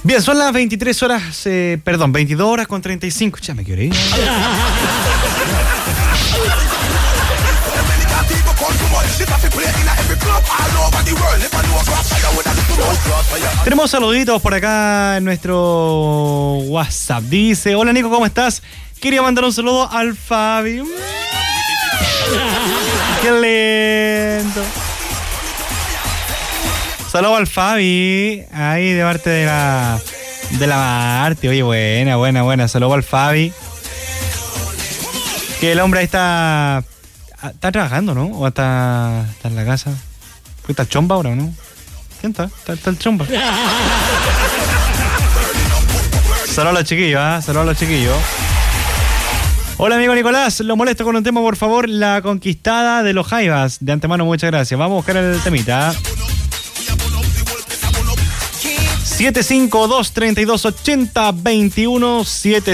Bien, son las 23 horas, 22 horas con 35. Ya me quiero ir. Tenemos saluditos por acá en nuestro WhatsApp. Dice, hola Nico, ¿cómo estás? Quería mandar un saludo al Fabi. ¡Qué lindo! Saludo al Fabi, ahí de parte de la Marte. Oye, buena. Saludo al Fabi. Que el hombre ahí está trabajando, ¿no? ¿O está en la casa? ¿Está el chomba ahora o no? ¿Quién está? Está el chomba. Saludos a los chiquillos, Saludos a los chiquillos. Hola amigo Nicolás, lo molesto con un tema, por favor. La conquistada de los Jaivas. De antemano, muchas gracias. Vamos a buscar el temita. 752-3280-21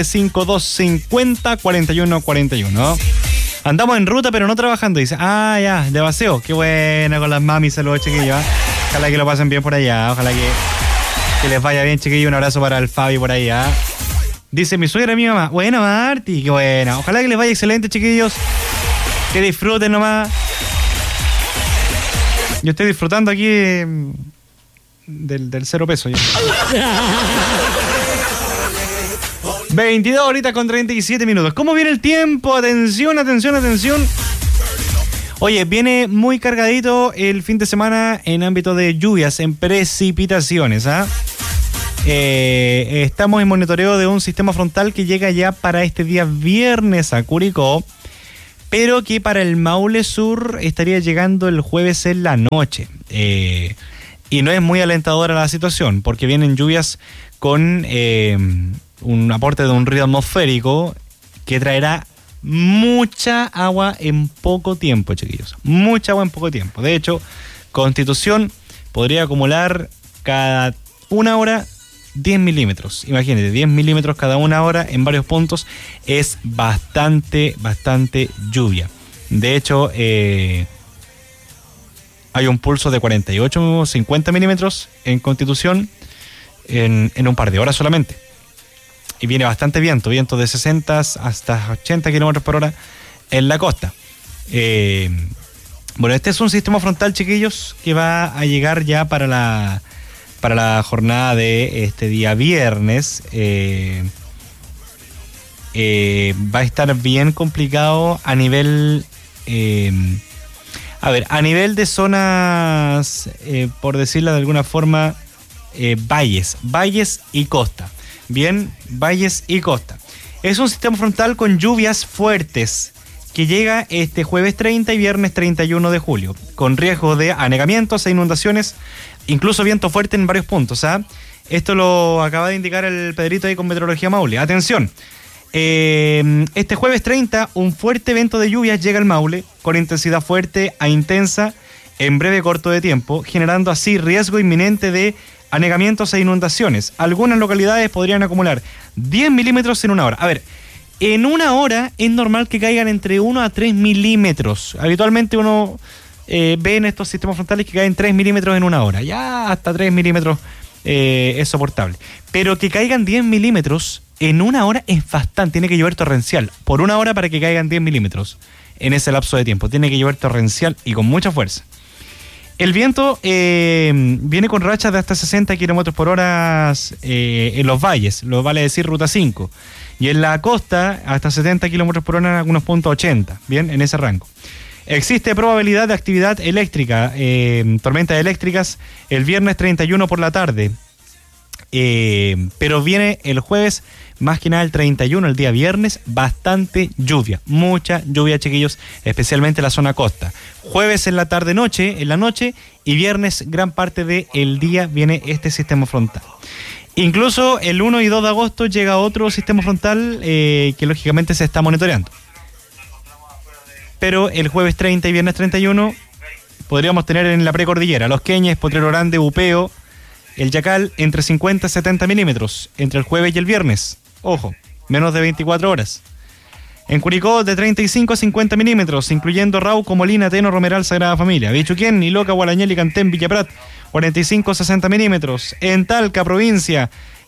752-50-41-41. Andamos en ruta pero no trabajando, dice. Ah, ya, de paseo. Qué buena con las mamis, saludos chiquillos. Ojalá que lo pasen bien por allá. Ojalá que les vaya bien, chiquillos. Un abrazo para el Fabi por allá. Dice mi suegra, mi mamá. Buena, Marti, qué buena. Ojalá que les vaya excelente, chiquillos. Que disfruten nomás. Yo estoy disfrutando aquí del 0 peso. 22 horitas con 37 minutos. ¿Cómo viene el tiempo? Atención. Oye, viene muy cargadito el fin de semana en ámbito de lluvias, en precipitaciones, estamos en monitoreo de un sistema frontal que llega ya para este día viernes a Curicó, pero que para el Maule Sur estaría llegando el jueves en la noche. Y no es muy alentadora la situación, porque vienen lluvias con un aporte de un río atmosférico que traerá mucha agua en poco tiempo, chiquillos. Mucha agua en poco tiempo. De hecho, Constitución podría acumular cada una hora 10 milímetros. Imagínate, 10 milímetros cada una hora en varios puntos es bastante lluvia. De hecho, hay un pulso de 48, 50 milímetros en Constitución en un par de horas solamente. Y viene bastante viento de 60 hasta 80 kilómetros por hora en la costa. Bueno, este es un sistema frontal, chiquillos, que va a llegar ya para la jornada de este día viernes. Va a estar bien complicado a nivel... a nivel de zonas, por decirlo de alguna forma, valles y costa. Bien, valles y costa. Es un sistema frontal con lluvias fuertes que llega este jueves 30 y viernes 31 de julio, con riesgo de anegamientos e inundaciones, incluso viento fuerte en varios puntos. Esto lo acaba de indicar el Pedrito ahí con Meteorología Maule. Atención. Este jueves 30, un fuerte evento de lluvias llega al Maule con intensidad fuerte a intensa en breve corto de tiempo, generando así riesgo inminente de anegamientos e inundaciones. Algunas localidades podrían acumular 10 milímetros en una hora. A ver, en una hora es normal que caigan entre 1 a 3 milímetros. Habitualmente uno ve en estos sistemas frontales que caen 3 milímetros en una hora. Ya hasta 3 milímetros es soportable. Pero que caigan 10 milímetros en una hora es bastante. Tiene que llover torrencial por una hora para que caigan 10 milímetros en ese lapso de tiempo. Tiene que llover torrencial y con mucha fuerza. El viento viene con rachas de hasta 60 kilómetros por hora en los valles, lo vale decir ruta 5. Y en la costa hasta 70 kilómetros por hora en algunos puntos 80, bien, en ese rango. Existe probabilidad de actividad eléctrica, tormentas eléctricas el viernes 31 por la tarde. Pero viene el jueves, más que nada el 31, el día viernes, bastante lluvia, mucha lluvia, chiquillos, especialmente en la zona costa. Jueves en la tarde-noche, en la noche, y viernes gran parte del día viene este sistema frontal. Incluso el 1 y 2 de agosto llega otro sistema frontal que lógicamente se está monitoreando. Pero el jueves 30 y viernes 31 podríamos tener en la precordillera Los Queñes, Potrero Grande, Upeo, el Yacal entre 50 y 70 milímetros entre el jueves y el viernes. Ojo, menos de 24 horas. En Curicó de 35 a 50 milímetros, incluyendo Rauco, Molina, Teno, Romeral, Sagrada Familia. Bichuquén, Iloca, Gualañel y Cantén, Villaprat, 45 a 60 milímetros. En Talca, provincia,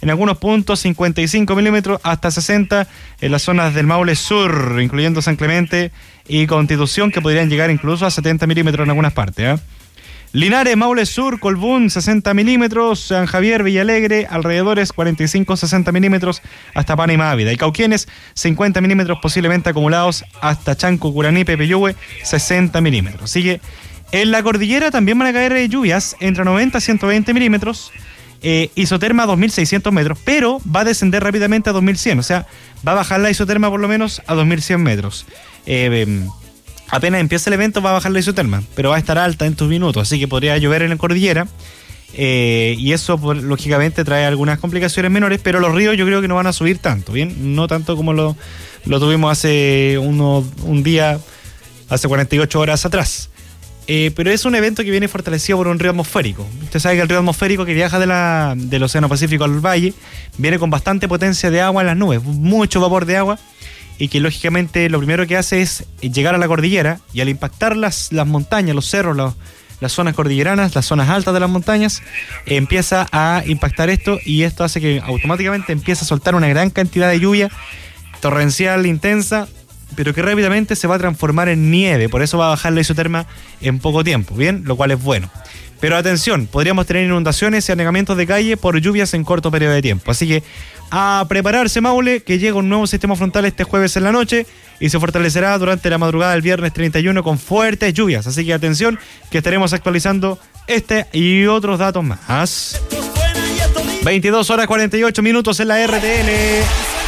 en algunos puntos 55 milímetros hasta 60 en las zonas del Maule Sur, incluyendo San Clemente y Constitución, que podrían llegar incluso a 70 milímetros en algunas partes. Linares, Maule Sur, Colbún, 60 milímetros, San Javier, Villalegre, alrededores 45-60 milímetros hasta Pana y Mávida. Y Cauquienes, 50 milímetros posiblemente acumulados hasta Chanco, Curaní, Pepeyehue, 60 milímetros. Sigue. En la cordillera también van a caer lluvias entre 90 y 120 milímetros, isoterma a 2.600 metros, pero va a descender rápidamente a 2.100, o sea, va a bajar la isoterma por lo menos a 2.100 metros. Apenas empieza el evento va a bajar la isoterma, pero va a estar alta en estos minutos, así que podría llover en la cordillera, y eso lógicamente trae algunas complicaciones menores, pero los ríos yo creo que no van a subir tanto, ¿bien? No tanto como lo tuvimos hace un día, hace 48 horas atrás. Pero es un evento que viene fortalecido por un río atmosférico. Usted sabe que el río atmosférico que viaja del Océano Pacífico al valle viene con bastante potencia de agua en las nubes, mucho vapor de agua, y que lógicamente lo primero que hace es llegar a la cordillera, y al impactar las montañas, los cerros, las zonas cordilleranas, las zonas altas de las montañas, empieza a impactar esto, y esto hace que automáticamente empiece a soltar una gran cantidad de lluvia torrencial, intensa, pero que rápidamente se va a transformar en nieve. Por eso va a bajar la isoterma en poco tiempo, ¿bien? Lo cual es bueno. Pero atención, podríamos tener inundaciones y anegamientos de calle por lluvias en corto periodo de tiempo. Así que a prepararse, Maule, que llega un nuevo sistema frontal este jueves en la noche y se fortalecerá durante la madrugada del viernes 31 con fuertes lluvias. Así que atención, que estaremos actualizando este y otros datos más. 22 horas 48 minutos en la RTL.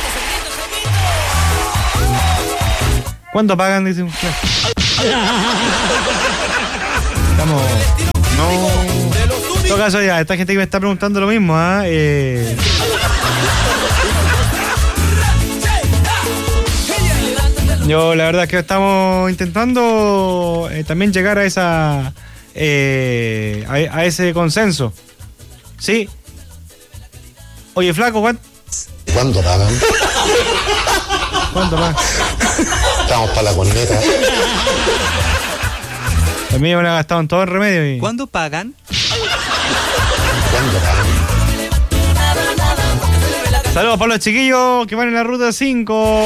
¿Cuánto pagan? Dice. Estamos. No. En todo caso, ya, esta gente que me está preguntando lo mismo, Yo, la verdad es que estamos intentando también llegar a esa. A ese consenso. ¿Sí? Oye, flaco, ¿cuándo pagan? ¿Cuánto pagan? Estamos para la corneta. También me han gastado en todo el remedio. ¿Cuándo pagan? ¿Cuándo pagan? Saludos para los chiquillos que van en la ruta 5.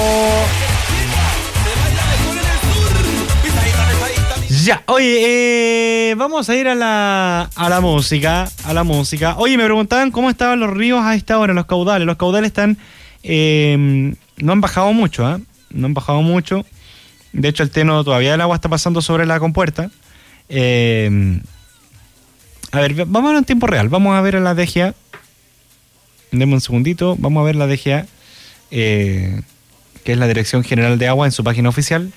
Ya, oye, vamos a ir a la música. Oye, me preguntaban cómo estaban los ríos a esta hora, los caudales. Los caudales están, no han bajado mucho, no han bajado mucho. De hecho, el Teno todavía el agua está pasando sobre la compuerta. A ver, vamos a ver en tiempo real. Vamos a ver a la DGA. Deme un segundito. Vamos a ver la DGA, que es la Dirección General de Agua, en su página oficial.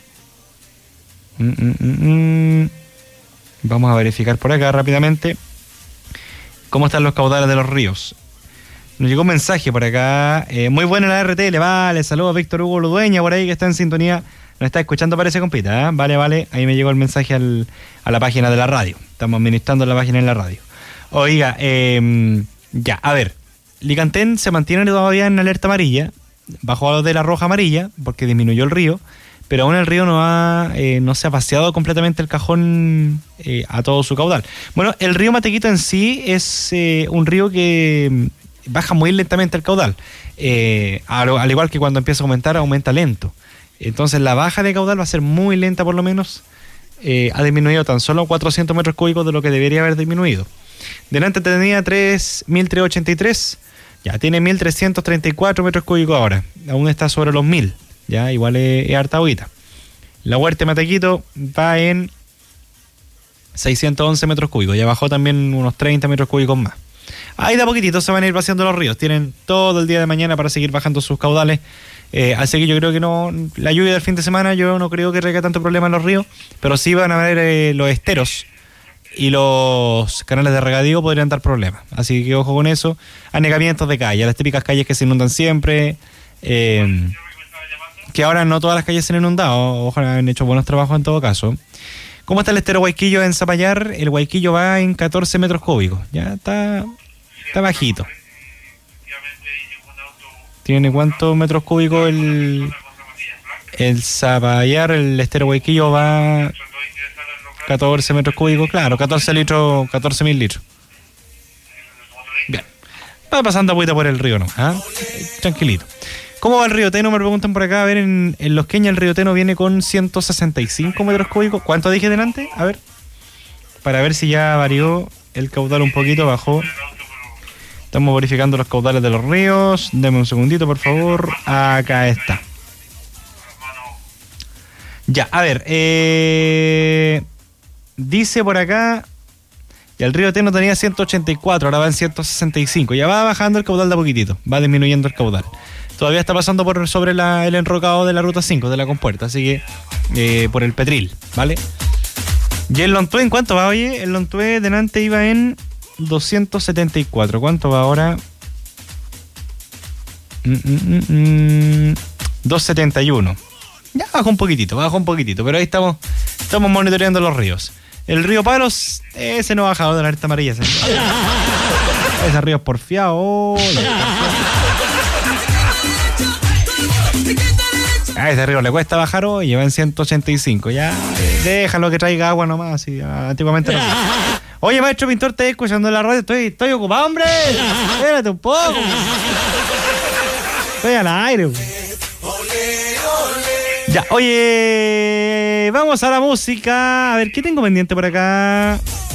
Vamos a verificar por acá rápidamente cómo están los caudales de los ríos. Nos llegó un mensaje por acá. Muy buena la RTL, vale. Saludos a Víctor Hugo Ludueña por ahí, que está en sintonía. Nos está escuchando, parece, compita. Vale. Ahí me llegó el mensaje a la página de la radio. Estamos administrando la página en la radio. Oiga, ya, a ver. Licantén se mantiene todavía en alerta amarilla. Bajó de la roja amarilla porque disminuyó el río. Pero aún el río no se ha vaciado completamente el cajón a todo su caudal. Bueno, el río Matequito en sí es un río que baja muy lentamente el caudal. Al igual que cuando empieza a aumentar, aumenta lento. Entonces la baja de caudal va a ser muy lenta por lo menos. Ha disminuido tan solo 400 metros cúbicos de lo que debería haber disminuido. Delante tenía 1.383, ya tiene 1.334 metros cúbicos ahora. Aún está sobre los 1.000. Ya, igual es harta agüita. La huerta de Matequito va en 611 metros cúbicos. Ya bajó también unos 30 metros cúbicos más. Ahí de a poquitito se van a ir vaciando los ríos. Tienen todo el día de mañana para seguir bajando sus caudales. Así que yo creo que no, la lluvia del fin de semana yo no creo que traiga tanto problema en los ríos. Pero sí van a haber los esteros y los canales de regadío podrían dar problemas. Así que ojo con eso. Anegamientos de calle, las típicas calles que se inundan siempre. Que ahora no todas las calles se han inundado. Ojalá han hecho buenos trabajos en todo caso. ¿Cómo está el estero Guayquillo en Zapallar? El Guayquillo va en 14 metros cúbicos. Ya está bajito. ¿Tiene cuántos metros cúbicos el Zapallar? El estero Guayquillo va 14 metros cúbicos. Claro, 14 litros, 14.000 litros. Bien. Va pasando agüita por el río, ¿no? ¿Ah? Tranquilito. ¿Cómo va el río Teno? Me preguntan por acá. A ver, en Los Queñas el río Teno viene con 165 metros cúbicos. ¿Cuánto dije delante? A ver. Para ver si ya varió el caudal un poquito, bajó. Estamos verificando los caudales de los ríos. Deme un segundito, por favor. Acá está. Ya, a ver. Dice por acá... Y el río Teno tenía 184, ahora va en 165. Ya va bajando el caudal de a poquitito. Va disminuyendo el caudal. Todavía está pasando por sobre el enrocado de la ruta 5, de la compuerta. Así que por el Petril, ¿vale? Y el Lontué, ¿en cuánto va? Oye, el Lontué delante iba en 274. ¿Cuánto va ahora? 271. Ya bajó un poquitito, pero ahí estamos monitoreando los ríos. El río Palos, ese no ha bajado de la alerta amarilla. Ese río es porfiado. A ese río le cuesta bajar hoy, lleva en 185. Ya, déjalo que traiga agua nomás. Así, antiguamente no. Oye, maestro pintor, estoy escuchando la radio. Estoy ocupado, hombre. Espérate un poco. Estoy al aire. Ya, oye, vamos a la música. A ver, ¿qué tengo pendiente por acá?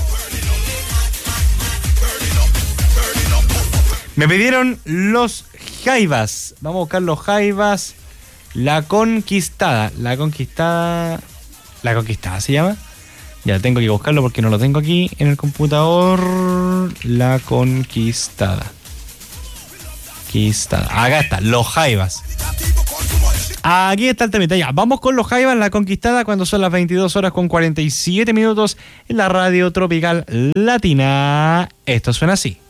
Me pidieron los Jaivas. Vamos a buscar los Jaivas. La Conquistada se llama. Ya tengo que buscarlo porque no lo tengo aquí en el computador. La Conquistada. Acá está, los Jaivas. Aquí está el temita. Ya, vamos con los Jaivas, La Conquistada, cuando son las 22:47 en la radio tropical latina. Esto suena así.